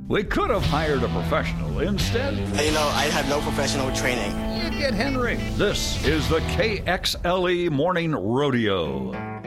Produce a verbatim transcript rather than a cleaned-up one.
We could have hired a professional. Instead, You know, I have no professional training. you get Henry. This is the K X L E Morning Rodeo.